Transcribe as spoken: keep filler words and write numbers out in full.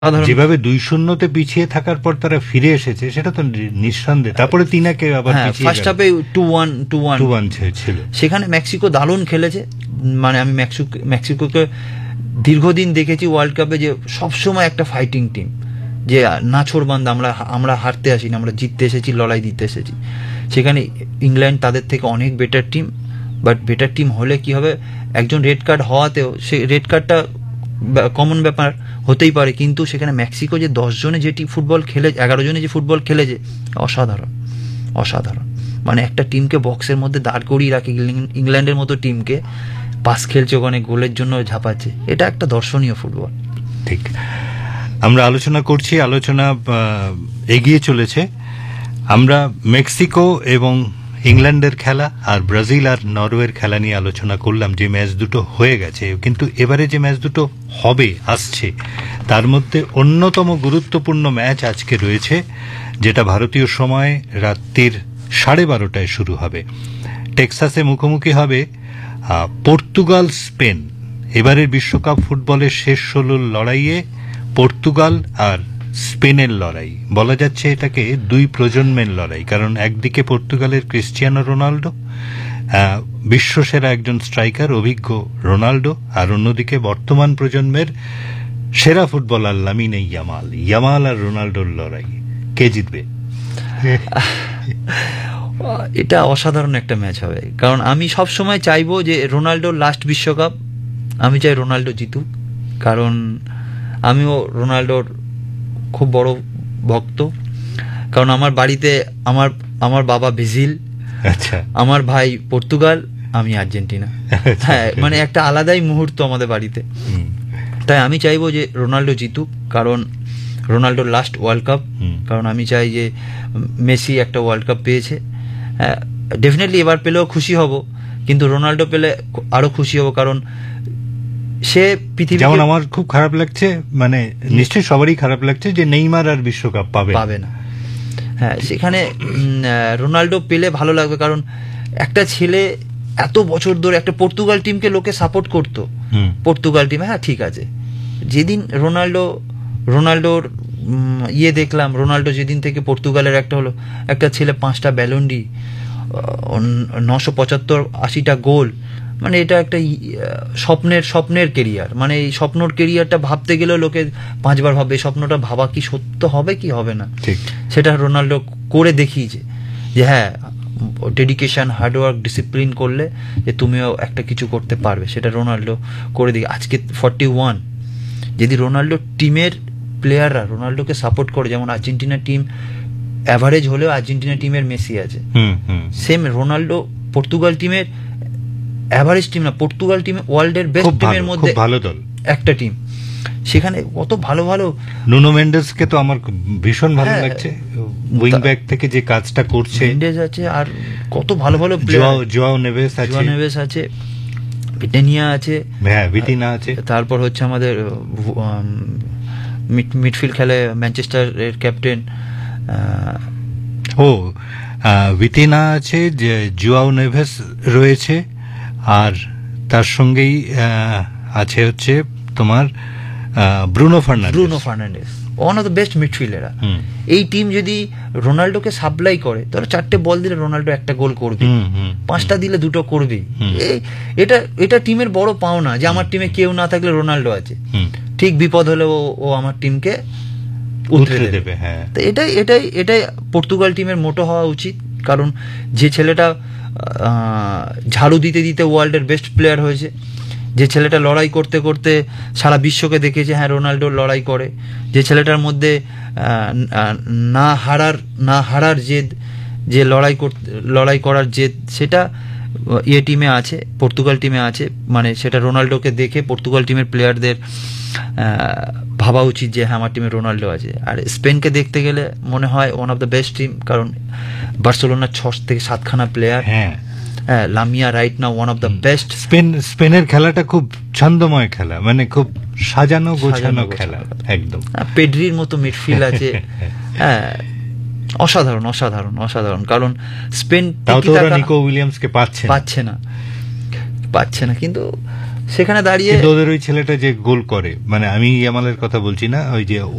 যেভাবে দুই শূন্যতে পিছিয়ে থাকার পর তারা ফিরে এসেছে সেটা তো নিঃসন্দেহে। তারপরে তিনাকে আবার ফার্স্ট হাফে two one two one two one ছিল, সেখানে মেক্সিকো দারুণ খেলেছে। মানে আমি মেক্সিকো মেক্সিকোকে দীর্ঘদিন দেখেছি ওয়ার্ল্ড কাপে যে সবসময় একটা ফাইটিং টিম, যে নাছোড়বান্ধা, আমরা আমরা হারতে আসিনি, আমরা জিততে এসেছি, লড়াই দিতে এসেছি। সেখানে ইংল্যান্ড তাদের থেকে অনেক better team, but better team হলে কি হবে, একজন রেড কার্ড হওয়াতেও সে রেড কার্ডটা কমন ব্যাপার হতেই পারে, কিন্তু সেখানে মেক্সিকো যে দশ জনে যেটি ফুটবল খেলে, এগারো জনে যে ফুটবল খেলেছে, অসাধারণ অসাধারণ। মানে একটা টিমকে বক্সের মধ্যে দাঁড় করিয়ে রাখে, ইংল্যান্ডের মতো টিমকে পাস খেলছে, ওখানে গোলের জন্য ঝাঁপাচ্ছে, এটা একটা দর্শনীয় ফুটবল। ঠিক, আমরা আলোচনা করছি, আলোচনা এগিয়ে চলেছে। আমরা মেক্সিকো এবং ইংল্যান্ডের খেলা আর ব্রাজিল আর নরওয়ের খেলা নিয়ে আলোচনা করলাম, যে ম্যাচ দুটো হয়ে গেছে, কিন্তু এবারে যে ম্যাচ দুটো হবে আসছে তার মধ্যে অন্যতম গুরুত্বপূর্ণ ম্যাচ আজকে রয়েছে, যেটা ভারতীয় সময় রাত্রির সাড়ে বারোটায় শুরু হবে। টেক্সাসে মুখোমুখি হবে পর্তুগাল স্পেন। এবারের বিশ্বকাপ ফুটবলের শেষ ষোলোর লড়াইয়ে পর্তুগাল আর স্পেনের লড়াই, বলা যাচ্ছে এটাকে দুই প্রজন্মের লড়াই, কারণ একদিকে পর্তুগালের ক্রিস্টিয়ানো রোনাল্ডো, বিশ্বসেরা একজন স্ট্রাইকার অভিজ্ঞ রোনাল্ডো, আর অন্যদিকে বর্তমান প্রজন্মের সেরা ফুটবলার লামিনে ইয়ামাল। ইয়ামাল আর রোনাল্ডোর লড়াই, কে জিতবে? এটা অসাধারণ একটা ম্যাচ হবে, কারণ আমি সব সময় চাইবো যে রোনাল্ডোর লাস্ট বিশ্বকাপ, আমি চাই রোনাল্ডো জিতুক, কারণ আমিও রোনাল্ডোর খুব বড় ভক্ত। কারণ আমার বাড়িতে আমার আমার বাবা ব্রাজিল, আচ্ছা, আমার ভাই পর্তুগাল, আমি আর্জেন্টিনা। হ্যাঁ, মানে একটা আলাদাই মুহূর্ত আমাদের বাড়িতে। তাই আমি চাইবো যে রোনাল্ডো জিতুক, কারণ রোনাল্ডোর লাস্ট ওয়ার্ল্ড কাপ, কারণ আমি চাই যে মেসি একটা ওয়ার্ল্ড কাপ পেয়েছে, হ্যাঁ ডেফিনেটলি এবার পেলেও খুশি হব, কিন্তু রোনাল্ডো পেলে আরো খুশি হব, কারণ সে পৃথিবী, যেমন আমার খুব খারাপ লাগছে, মানে নিশ্চয়ই সবারই খারাপ লাগছে যে নেইমার আর বিশ্বকাপ পাবে পাবে না। হ্যাঁ, সেখানে রোনাল্ডো পেলে ভালো লাগবে, কারণ একটা ছেলে এত বছর ধরে একটা পর্তুগাল টিমকে লোকে সাপোর্ট করতো, পর্তুগাল টিম, হ্যাঁ ঠিক আছে, যেদিন রোনাল্ডো রোনাল্ডোর ইয়ে দেখলাম, রোনাল্ডো যেদিন থেকে পর্তুগালের একটা হলো, একটা ছেলে পাঁচটা ব্যালন্ডি, নশো পঁচাত্তর আশিটা গোল, মানে এটা একটা স্বপ্নের স্বপ্নের কেরিয়ার। মানে এই স্বপ্নর কেরিয়ারটা ভাবতে গেলেও লোকে পাঁচবার ভাববে, স্বপ্নটা ভাবা কি সত্য হবে কি হবে না, সেটা রোনাল্ডো করে দেখিয়েছে যে হ্যাঁ, ডেডিকেশন, হার্ডওয়ার্ক, ডিসিপ্লিন করলে যে তুমিও একটা কিছু করতে পারবে, সেটা রোনাল্ডো করে দেখি। আজকে ফর্টি ওয়ান, যদি রোনাল্ডো টিমের প্লেয়াররা রোনাল্ডোকে সাপোর্ট করে, যেমন আর্জেন্টিনা টিম অ্যাভারেজ হলেও আর্জেন্টিনা টিমের মেসি আছে, সেম রোনাল্ডো পর্তুগাল টিমের অ্যাভারেজ টিম না, পর্তুগাল টিমে ওয়ার্ল্ডের বেস্ট টিমের মধ্যে ভালো দল একটা টিম, সেখানে কত ভালো ভালো। নুনো মেন্ডেসকে তো আমার ভীষণ ভালো লাগছে, উইং ব্যাক থেকে যে কাজটা করছে, মেন্ডেস আছে, আর কত ভালো ভালো প্লেয়ার, জোয়াও নেভেস আছে, জোয়াও নেভেস আছে, ভিটিনিয়া আছে, হ্যাঁ ভিটিনা আছে, তারপর হচ্ছে আমাদের মিডফিল্ড খেলে ম্যানচেস্টারের ক্যাপ্টেন, ও ভিটিনা আছে, যে জোয়াও নেভেস রয়েছে, আর তার সঙ্গেই আছে হচ্ছে তোমার Bruno Fernandes Bruno Fernandes one of the best midfielder. এই টিম যদি রোনাল্ডোকে সাপ্লাই করে, ধরো চারটে বল দিলে রোনাল্ডো একটা গোল করবে, পাঁচটা দিলে দুটো করবে, এটা এটা টিমের বড় পাওনা, যে আমার টিমে কেউ না থাকলে রোনাল্ডো আছে, ঠিক বিপদ হলে ও ও আমার টিমকে উতরে দেবে। হ্যাঁ, তো এটাই এটাই এটাই পর্তুগাল টিমের মোটো হওয়া উচিত, কারণ যে ছেলেটা ঝাড়ু দিতে দিতে ওয়ার্ল্ডের বেস্ট প্লেয়ার হয়েছে, যে ছেলেটা লড়াই করতে করতে সারা বিশ্বকে দেখেছে হ্যাঁ রোনাল্ডো লড়াই করে, যে ছেলেটার মধ্যে না হারার না হারার জেদ, যে লড়াই করতে লড়াই করার জেদ, সেটা ইয়ে টিমে আছে, পর্তুগাল টিমে আছে। মানে সেটা রোনাল্ডোকে দেখে পর্তুগাল টিমের প্লেয়ারদের ভাবা উচিত যে হ্যাঁ আমার টিমে রোনাল্ডো আছে। আর স্পেনকে দেখতে গেলে মনে হয় one of the best team, কারণ বার্সেলোনার ছ থেকে সাতখানা প্লেয়ার, হ্যাঁ Lamia right now one of the best. Spain স্পেনের খেলাটা খুব ছন্দময় খেলা, মানে খুব সাজানো গোছানো খেলা, একদম পেড্রির মতো মিডফিল্ড আছে, হ্যাঁ অসাধারণ অসাধারণ অসাধারণ। কারণ স্পেন নিকো উইলিয়ামসকে পাচ্ছে পাচ্ছে না পাচ্ছে না কিন্তু সেখানে দাঁড়িয়ে ওদের ওই ছেলেটা যে গোল করে, মানে আমি ইয়ামালের কথা বলছি না, ওই যে